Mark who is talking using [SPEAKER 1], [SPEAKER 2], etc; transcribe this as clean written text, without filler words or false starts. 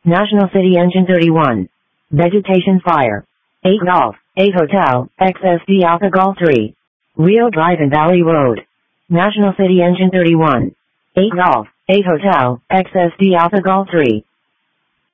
[SPEAKER 1] National City Engine 31. Vegetation Fire. 8 Golf, 8 Hotel, XSD Alpha Golf 3. Rio Drive and Valley Road. National City Engine 31. 8 Golf, 8 Hotel, XSD Alpha Golf 3.